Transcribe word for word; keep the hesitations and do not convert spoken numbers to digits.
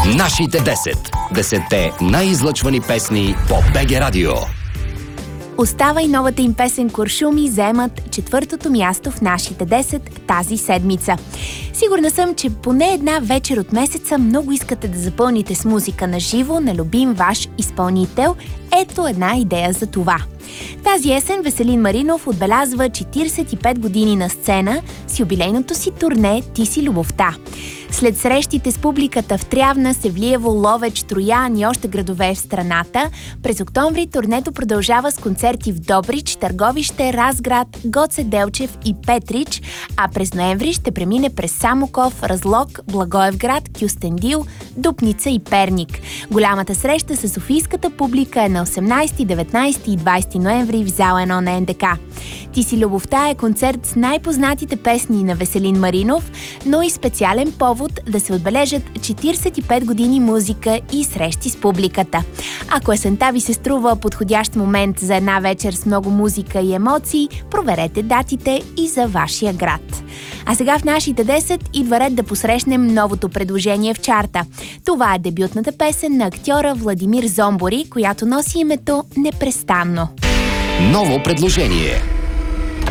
Нашите десет. Десетте най-излъчвани песни по БГ Радио. Остава и новата им песен "Куршуми" заемат четвъртото място в нашите десет тази седмица. Сигурна съм, че поне една вечер от месеца много искате да запълните с музика на живо на любим ваш изпълнител. Ето една идея за това. Тази есен Веселин Маринов отбелязва четиридесет и пет години на сцена с юбилейното си турне "Ти си любовта". След срещите с публиката в Трявна, Севлиево, Ловеч, Троян и още градове в страната, през октомври турнето продължава с концерти в Добрич, Търговище, Разград, Гоце Делчев и Петрич, а през ноември ще премине през Самоков, Разлог, Благоевград, Кюстендил, Дупница и Перник. Голямата среща с софийската публика е на осемнадесети, деветнадесети и двадесети ноември в зала едно на Н Д К. "Ти си любовта" е концерт с най-познатите песни на Веселин Маринов, но и специален повод да се отбележат четиридесет и пет години музика и срещи с публиката. Ако есента ви се струва подходящ момент за една вечер с много музика и емоции, проверете датите и за вашия град. А сега в нашите десет идва ред да посрещнем новото предложение в чарта. Това е дебютната песен на актьора Владимир Зомбори, която носи името "Непрестанно". Ново предложение.